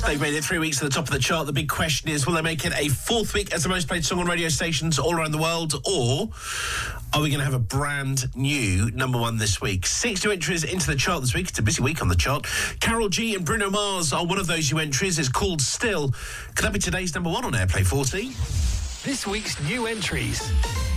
They've made it 3 weeks to the top of the chart. The big question is, will they make it a fourth week as the most played song on radio stations all around the world, or are we going to have a brand new number one this week? 6 new entries into the chart this week. It's a busy week on the chart. Karol G and Bruno Mars are one of those new entries. It's called Still. Could that be today's number one on Airplay 40? This week's new entries.